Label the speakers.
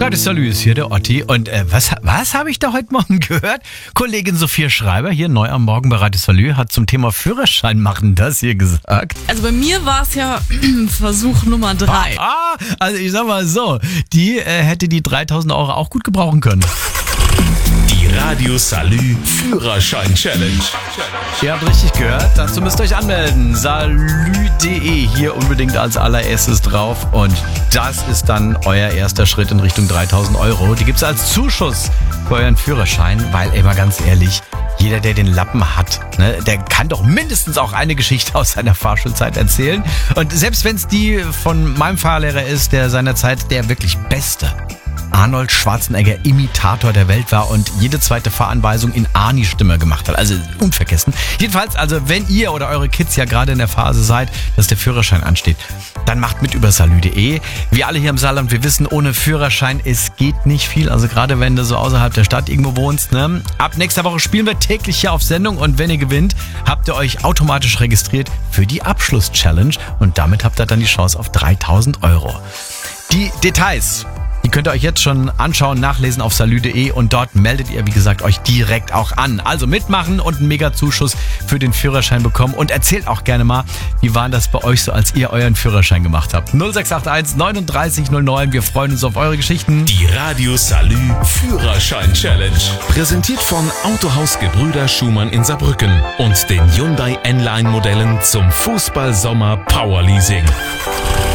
Speaker 1: Radio Salü ist hier, der Otti. Und was habe ich da heute Morgen gehört? Kollegin Sophia Schreiber, hier neu am Morgen bei Radio Salü, hat zum Thema Führerschein machen das hier gesagt.
Speaker 2: Also bei mir war es ja Versuch Nummer 3.
Speaker 1: Also ich sag mal so, die hätte die 3.000 Euro auch gut gebrauchen können.
Speaker 3: Die Radio Salü Führerschein-Challenge.
Speaker 1: Ihr habt richtig gehört, dazu müsst ihr euch anmelden. Salü.de, hier unbedingt als allererstes drauf. Und das ist dann euer erster Schritt in Richtung 3.000 Euro. Die gibt's als Zuschuss für euren Führerschein, weil immer ganz ehrlich, jeder, der den Lappen hat, ne, der kann doch mindestens auch eine Geschichte aus seiner Fahrschulzeit erzählen. Und selbst wenn es die von meinem Fahrlehrer ist, der seinerzeit der wirklich beste Arnold Schwarzenegger Imitator der Welt war und jede zweite Fahranweisung in Arnie-Stimme gemacht hat. Also unvergessen. Jedenfalls, also wenn ihr oder eure Kids ja gerade in der Phase seid, dass der Führerschein ansteht, dann macht mit über salü.de. Wir alle hier im Saarland, wir wissen, ohne Führerschein, es geht nicht viel. Also gerade wenn du so außerhalb der Stadt irgendwo wohnst. Ne? Ab nächster Woche spielen wir täglich hier auf Sendung und wenn ihr gewinnt, habt ihr euch automatisch registriert für die Abschluss-Challenge und damit habt ihr dann die Chance auf 3.000 Euro. Die Details, die könnt ihr euch jetzt schon anschauen, nachlesen auf salü.de und dort meldet ihr, wie gesagt, euch direkt auch an. Also mitmachen und einen Mega-Zuschuss für den Führerschein bekommen und erzählt auch gerne mal, wie war das bei euch so, als ihr euren Führerschein gemacht habt. 0681 39 09, wir freuen uns auf eure Geschichten.
Speaker 3: Die Radio Salü Führerschein-Challenge. Präsentiert von Autohaus Gebrüder Schumann in Saarbrücken und den Hyundai N-Line-Modellen zum Fußballsommer Powerleasing.